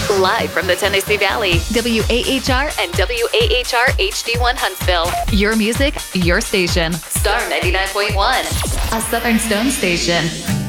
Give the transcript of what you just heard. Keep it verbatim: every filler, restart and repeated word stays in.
Live from the Tennessee Valley, W A H R and W A H R H D one Huntsville. Your music, your station. Star ninety-nine point one, a Southern Stone station.